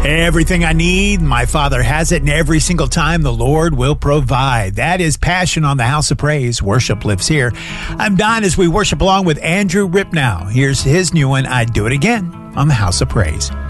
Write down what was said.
Everything I need, my Father has it, and every single time the Lord will provide. That is Passion on the House of Praise. Worship lives here. I'm Don as we worship along with Andrew Ripnow. Here's his new one, I Do It Again, on the House of Praise.